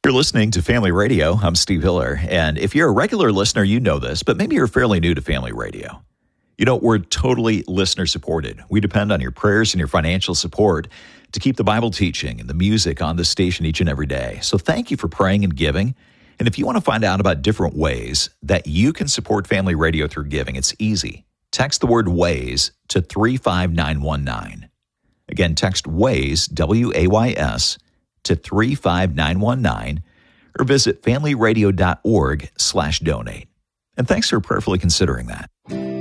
You're listening to Family Radio. I'm Steve Hiller, and if you're a regular listener, you know this, but maybe you're fairly new to Family Radio. You know, we're totally listener-supported. We depend on your prayers and your financial support to keep the Bible teaching and the music on this station each and every day. So thank you for praying and giving. And if you want to find out about different ways that you can support Family Radio through giving, it's easy. Text the word WAYS to 35919. Again, text WAYS, W-A-Y-S, to 35919, or visit familyradio.org/donate. And thanks for prayerfully considering that.